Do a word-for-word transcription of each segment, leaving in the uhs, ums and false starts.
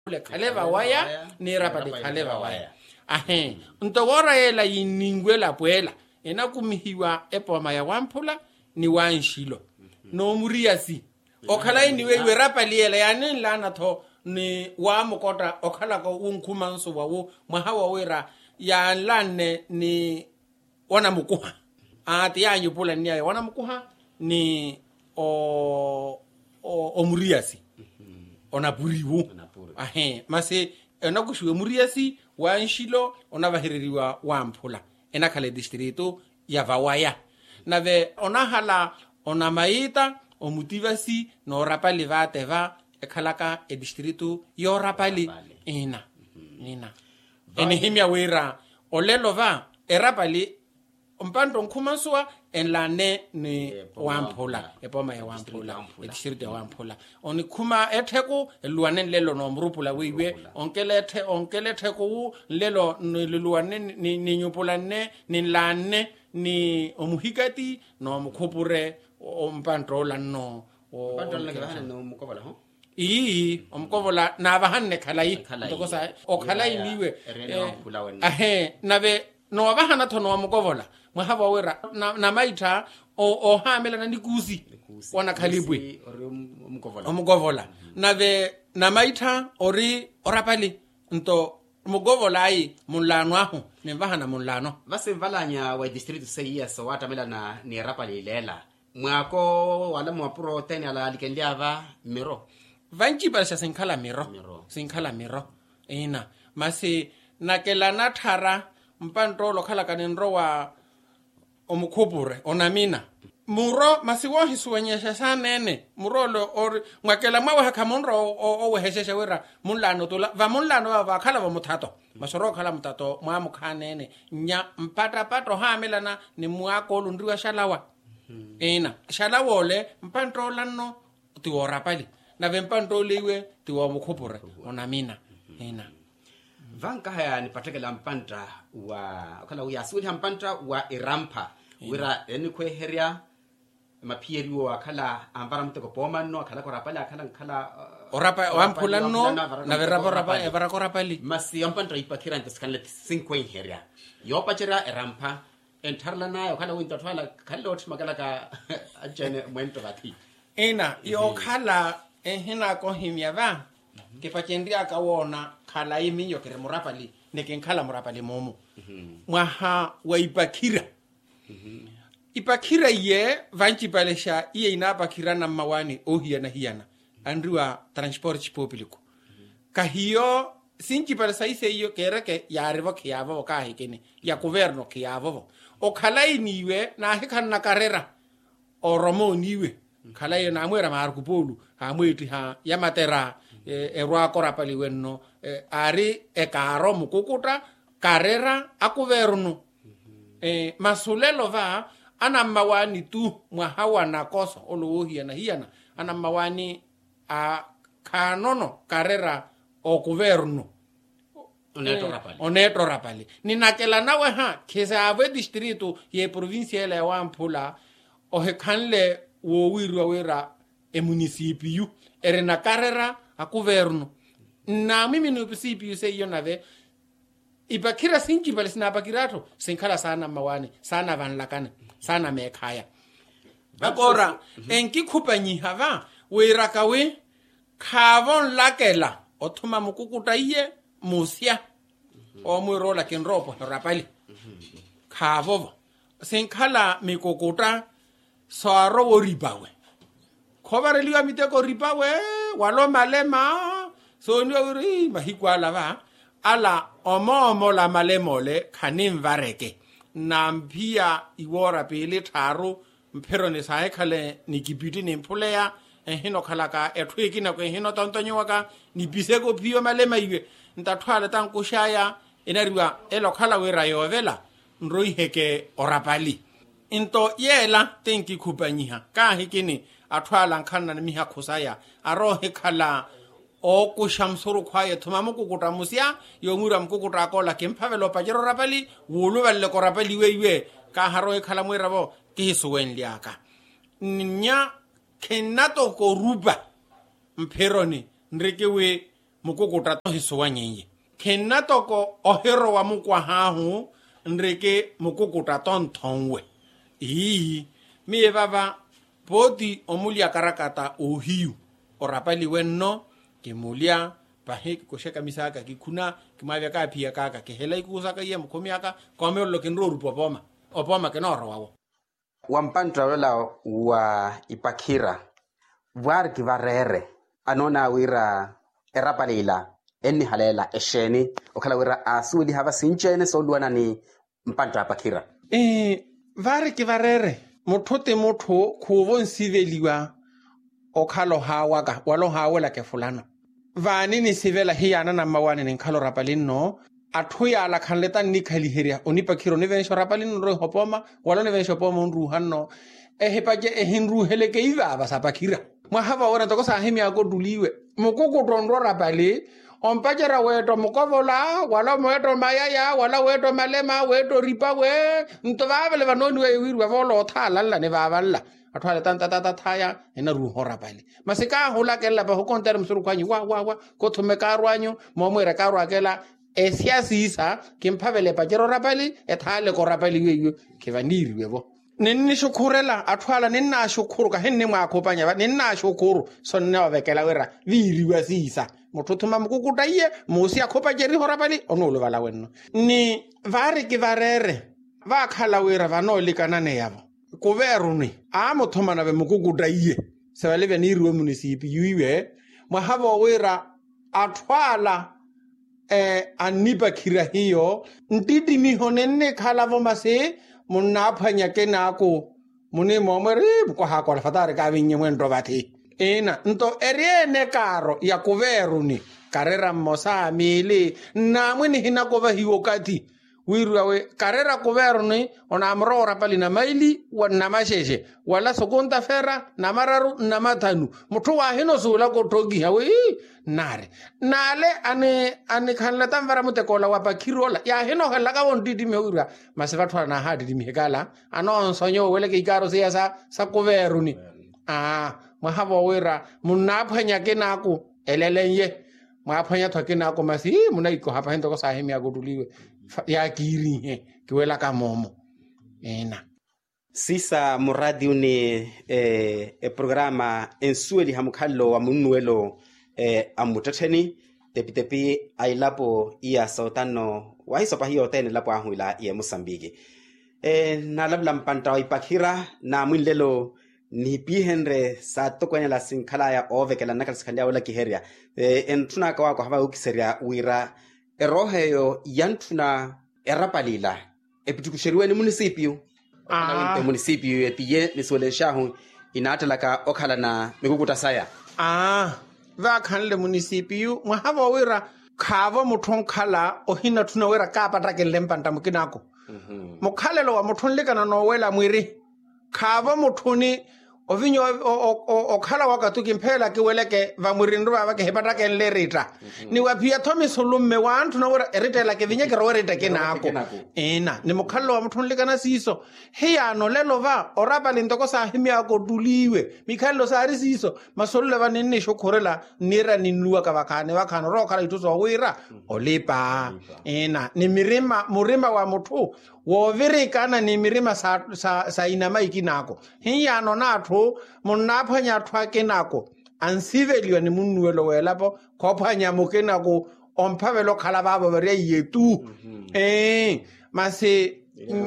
le khaleva waya ni rapa le khaleva waya ahe ntogora ela yiningwela puela ena kumihiwa epoma ya wampula ni wanshilo no muriasi okhala iniwe iwe rapa liela yani lana tho ni wa mokota okhala ko unkhumanso wawo mwahawa wera ya lane ni wana mukuha ati ya nyupula ni ya wana mukuha ni o o, o muriasi ona buriwo ahe mase ena kushiwe muriasi wa nshilo ona bahiririwa wa mpula ena kale distrito ya vawaya nave ona hala ona maita o motivasi no rapali va teva e khalaka e distrito yo rapali ina nina ene himya wera olelo va e rapali mpando nkhumanswa enlane ni wampula epoma ya wampula e distrito ya wampula oni khuma etheko eluane lelo no mrupula wiwe onkelethe onkeletheko lelo leluane ni ni nyupula ne ni lane ni omuhikati no mkhupure ompandrola no ompandrola ngabana no mukobola ho ii omkobola na bahanne khalai tokosa o khalai niwe ahe nabe no abahana thono mukobola mahaba wera na, na maita o o hamela na nikuzi wana khalibwe mukobola omukobola nabe na maita ori orapali nto mugovola ai mulano aho nembahana mulano vasemvalanya wa district sei so watamela na ni rapali lela mwako wala mwapuro tene ala likendiava miro vanchi balsha sinkhala miro sinkhala miro ina mase nakelana thara mpantolo khala kanenro wa omukhupure onamina muro masiwo hisuwenyesha sanene murolo or ngakela mwa wa khamonro o weheshesha wera mulano tola va mulano va khala va muthato masoro khala mutato mwa mukhanene nya mpata pato hamelana ni mwako lundriwa shalawa ena shalawole mpantola no tiwora pali na vempantoliwe tiwa mukhupure onamina ena vanka haya ni patekela mpanta wa kala uya suli mpanta wa irampa wira enikwe heria mapieriwo akala ambara mteko pomano akala korapali akala kala orapa wampulano na verapa rapa evara korapali masi mpanta ipakira ntaskanle cinque heria yopachera irampa entarla nayo kala winto twala kalot magala ka ajene mwento vati ena yo kala ehina ko himya va ke pachendria ka wona khala imi yo kere murapali ne ken khala murapali momo mwaha wa ipakira ipakira ye vanchi palesha iye ina pakira na mawani ohia na hiana andriwa transport public ka hiyo sinchi palesa ise iyo kereke ya rivo kiyavo ka hikene ya governo kiyavo o khala iniwe na hikana karera oromo niwe khala ye na mwera mar kupolu ha mwiti ha ya matera erwa korapali wenno ari e karo mukukuta karera akuverno e masulelo va ana mawani tu mwahawa na koso olohia na hiana ana mawani a kanono karera o governo oneto rapali oneto rapali ninakela nawe ha kesa ave distrito ye provincia ya Wampula o hekanle wo wirwa wera e municipio erena karera a governo na mimi no municipio se yo nave ipakira sinchi bali sina pakirato sinkhala sana mawani sana vanlakana sana mekhaya bakora enki khupanyi hava weirakawe khavon lakela othuma mukukuta iye musia o muirola kenropo rapali khavovo sinkhala mikukuta saro woripawe khobareliwa miteko ripawe walo malema so ndio uri mahikwala va ala omo la malemole khanimvareke nampia iwora pele tharo mpherone sae khale nikipiti nemphuleya ehino khalaka ethweki na ko ehino tontonyo ka nipiseko phiyo malema iwe ntathwala tankushaya enariwa elo khala wera yovela nroi heke orapali into yela tenki khupanyiha ka hikini athwala nkhanna miha khusaya aro hekhala o kushamsuru khwaye thuma mukukuta musia yomura mukukuta kola kemphavelo pajero rapali wulu balle ko rapali weiwe ka haro ekhala moirabo ke hisuwen liaka nya kenato ko ruba mpheroni nrekewe mokokuta to hisowa nyenye khenna toko ohero wa mokwa hahu nreke mokokuta to nthongwe ii mi baba poti omulia karakata ohiu orapali wenno ke mulia pahe ko sheka misaka ki kuna ke mavya ka phia kaka ke hela ikusa ka ye mkhomi aka kwa me lo ke nro rupo poma opoma ke no rawo wampantra wela wa Ipakhira var ki varere anona wira erapalila enni halela esheni okhala wira asuli hava sinchene solwana ni mpantra Ipakhira eh var ki varere mothote motho khovo nsiveliwa okhalo hawa ka walo hawela ke fulana vani ni sivela hiyana na mawani ni khalo rapalino athoya ala khanleta ni khali heria oni Pakhira ni vensho rapalino ro hopoma walo ni vensho poma nru hanno ehepaje ehinru heleke iva ba sa Pakhira mahava ora toko sa hemi ako duliwe mokoko tondro rapali ompajera weto mokovola wala weto mayaya wala weto malema weto ripa we ntovavele vanoni we wirwa volo thala la ne vavalla athwala tanta tata thaya ena ru horapali masika hola kella ba hokonter msuru kwanyi wa wa wa ko thume karwanyo momwera karwa kela esiasisa kimphavele pajero rapali ethale ko rapali weyo ke vaniri wevo ninni shukurela athwala ninna shukuru ka henne mwa khopanya ba ninna shukuru sonne wa vekela wera viriwa sisa mothothuma mokukuta iye mosi akhopa jeri horapali onolo bala wenno ni vari ki varere va khala wera vanole kanane yabo kuveruni a mothomana be mokukuta iye sebale be niriwe munisipi yuiwe mahabo wera athwala eh anipa khira hiyo ntiti mihonenne khala vomase munna phanya ke nako mune momere ko ha ko fatare ka binye mwendo bathi ena nto eriene karo ya kuveruni karera mosa mili na mwini hina ko vahiwo kati wirwe karera kuveruni ona amrora pali na maili wana masheshe wala sokonta fera na mararu na matanu muthu wa hino sula ko togi hawe nare nale ane ane khanla tamvara mutekola wa Pakhirola ya hino hela ka wontiti mewira masevathwa na hadi dimhekala ano sonyo wele ke ikaro se sa sa kuveruni ah mahabo wira munna phanya ke nako elelenye mwa phanya thwake nako masi muna iko hapa hento ko sahemi agoduliwe ya kiri he kiwela ka momo ena sisa muradi uni eh e programa ensueli hamukhallo wa munnuelo eh amutatheni tepitepi ailapo ia sautano wa hiso pa hiyo tene lapo ahuila ia Mosambiki eh na labla mpanta Ipakhira na mwilelo ni pihenre sa tokwanya la sinkhala ya ovekela nakal sikhandia wala kiheria eh entuna ka wako haba ukiseria wira eroheyo yantuna erapalila epitukusheriwe ni munisipio ah e munisipio epiye nisoleshahu inatalaka okhala na mikukuta saya ah va khanle munisipio mahava wira khava muthongkhala ohina thuna wira ka patake lempanta mukinako mhm mukhalelo wa muthonlekana no wela mwiri khava muthuni ovinyo okhala wakatuki mphela ke weleke va murindu va ke hepata ke lerita ni wa phia thomi solumme wa anthu na wora eritela ke vinya ke ro rita ke nako ena ni mokhallo wa muthonle kana siso he yano lelo va orapa le ntoko sa himi ako duliwe mikhallo sa ari siso masolle va nenne shokhorela nira ninluwa ka vakhane va khana ro khala ithuso wira olepa ena ni mirima murima wa muthu wo virikana ni mirima sa sa, sa inama ikinako he yano na atho monna phanya thwake nako ansiveliwa ni munnuelo welapo khophanya mokenako omphavelo khala babo bere yetu eh mase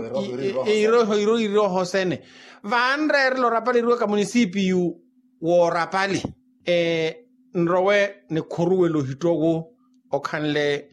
iro iro iro hosene vanre lo rapali ro ka munisipio wo rapali eh nrowe ne khoruwelo hitogo okhanle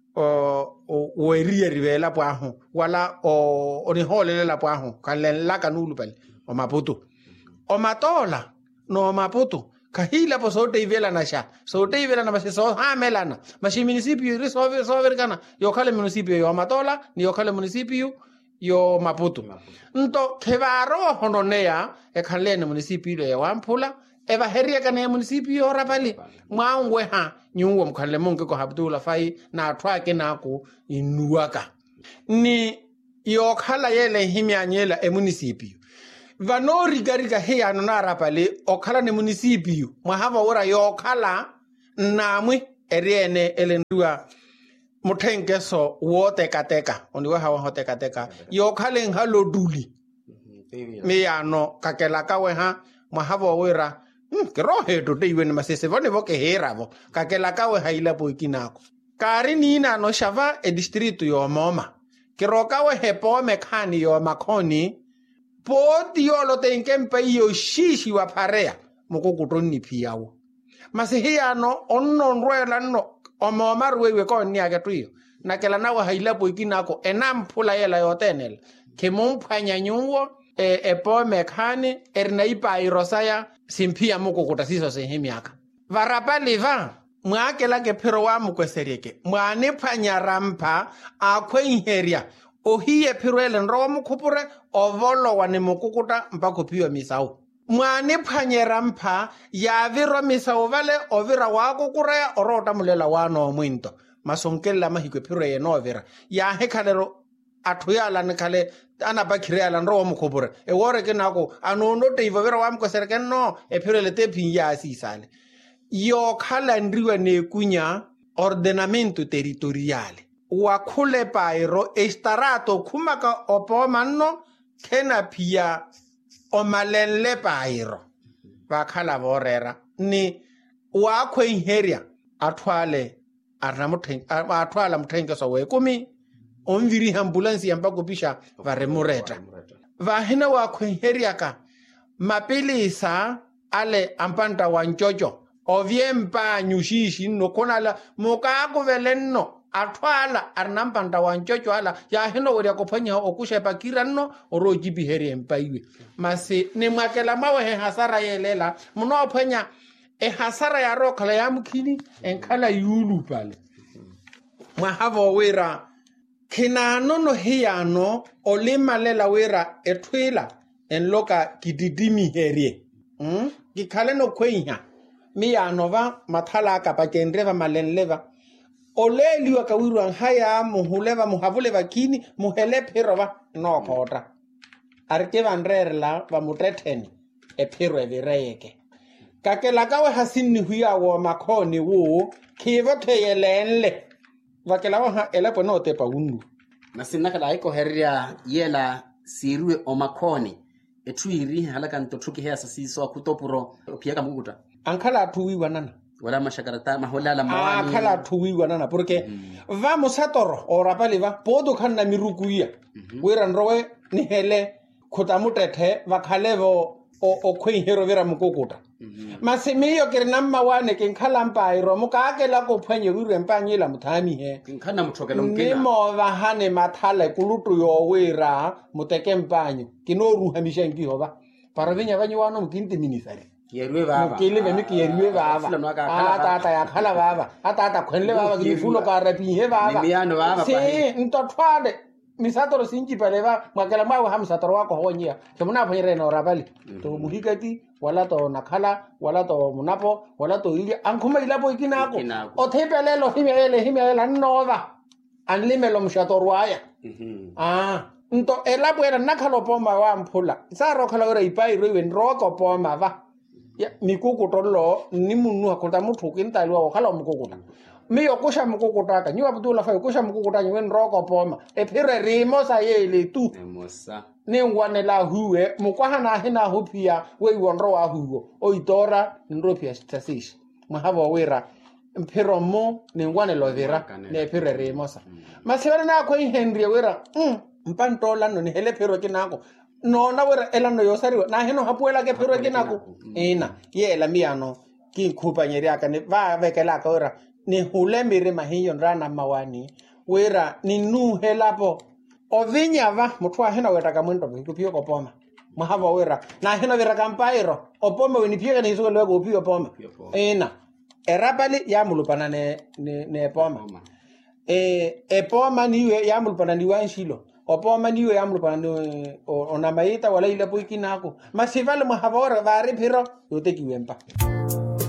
o o eria rivela pwaho wala o oni holele la pwaho kanle la kanulu pale o Maputo o Matola no Maputo kahila po sote ivela na sha sote ivela na mase so ha melana mashi municipio ri so so vergana yo kale municipio yo Matola ni yo kale municipio yo Maputo nto khevaro hononea e kanle ne municipio ya Wamphula eva heria kana municipio rapali mwaungwe ha nyuwo mkhanle monke ko Abdullah Fai na thwake nako inuaka ni yo khala yele himianyela e municipio vanori garika he ano na rapale okhala ne municipio mahava ora yo khala namwe eriene elendua mothenkeso wo teka teka oniwe ha wa teka teka yo khaleng ha lo duli me yano kakela ka we ha mahabo wera ke rohe to te iwe masese bone bo ke hera bo kakela ka we ha ila po ikinako kari nina no shava e distrito yo moma ke roka we he po mekhani yo makhoni po diolo tenkempe yo shishi wa pharea mokokoto ni phiawo masehiyano onno nroela no omoma rwewe ko ni ake tuyo nakela nawe haila po ikinako enamphula yela yotenela ke momphanya nyuwo e epo mekhani erna ipa irosaya simphia mokokota siso sehemiaka varapa liva mwakela ke phero wa mokwesereke mwane phanya rampa akhwenheria ohiye phirwele nro mokhopore ovolo wa ne mokokota mpakophiwa misao mwane phanyera mpha ya virwa misao vale ovira wa kokorea orota mulela wa no mwinto masonkella mahikwe phirwe ye no vira ya hekhalero athoyala ne khale ana ba khireala nro mokhopore e wore ke nako anono teiva vira wa mkosereke no e phirwele te phinya sisale yo khala ndriwa ne kunya ordenamento territoriale wa khule pairo estarato khumaka opomanno khena phia omalelle pairo ba khala borera ni wa khwenheria athwale arna mothen athwala mothenke so we kumi onviri ambulance yamba kopisha va remoreta va hina wa khwenheria ka mapilisa ale ampanta wa nchocho ovyempa nyushishi no konala moka ko velenno athwala arnampanta wa nchocho ala ya hino wori akophanya okusha pakiranno oro jibihere empaiwe mase ne mwakela mawe he hasara yelela muno ophanya e hasara ya rokhala ya mkhini enkhala yulu pale mwa havo wera kinano no hiyano olimalela wera ethwila enloka kididimi herie mm gikhale no khwenya miyano va mathala ka pakendreva malenleva oleliwa ka wirwa haya muhuleva muhavuleva kini muhele phiro va no khota arke vanrerla va mutretheni e phiro evireke kakela ka we hasinni huya wo makhoni wo khivo theyelenle vakela wa ela pono tepa undu nasinna kala iko heria yela sirwe o makhoni ethuiri halaka ntothuki he asasiso akutopuro opiaka mukuta ankhala thuwiwa nana wala mashakarata maholala mawani akhala thuwiwa nana porque mm. va musatoro orapale va podo khanna mirukuya mm -hmm. wera nrowe ni hele khota mutethe vakhalevo o okhwehero vera mukokota mm -hmm. masemiyo kere namma wane ke nkhala mpa iro mukakela ko phanye wirwe mpanyela muthami he nkhana muthokela mkela nimo va hane mathale kulutu yo wera muteke mpanyo kinoruha mishengi hoba paravenya vanyi wano mkinti minisari kierwe baba mukile vemi kierwe baba ata ata ya khala baba ata ata khwenle baba kifulo ka rapi he baba miyano baba si ntothwade misatoro sinji pale ba mwakela mawe hamsatoro wako honyia kemuna phanyere no rabali to muhikati wala to nakhala wala to munapo wala to ili ankhuma ilapo ikinako othepelelo himele himele nova anlimelo mshatorwaya mhm ah nto elapo era nakhalo pomba wa mphula sa rokhala ora ipai rwe nroko pomba va ya mikukuto lo ni munu akonta muthu kintalwa okhala mukukota miyo kusha mukukota ka nyiwa butula fa kusha mukukota nyiwe nroko poma e phire rimo sa yele tu emosa ne ngwane la huwe mukwahana hina hupia we wonro wa huwo o itora nropia stasish mahabo wera mphiro mo ne ngwane lo vera ne phire rimo sa masebana na ko Henry wera mm mpantola no ne hele phiro kinako no na wera elano yosariwa na heno hapuela ke phiro kinako ina yela miyano ki khupanyeri aka ne va vekela ka wera ni hule mire mahiyo rana mawani wera ni nu helapo ovinya va mutwa hena weta ka mwendo kupio ko poma mahava wera na hena vera kampairo opoma weni pia ni hizo lego kupio poma ina erapali ya mulupana ne ne, ne poma e e poma niwe ya mulupana ni wanshilo opoma niwe ya mulupana ni onamaita wala ile poikinako masivale mahava wera vari phiro yote kiwempa